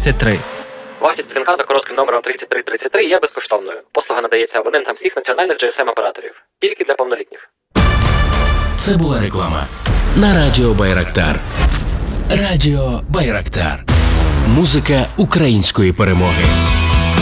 3333. Вартість дзвінка за коротким номером 3333 є безкоштовною. Послуга надається абонентам всіх національних GSM-операторів. Тільки для повнолітніх. Це була реклама на Радіо Байрактар. Радіо Байрактар. Музика української перемоги.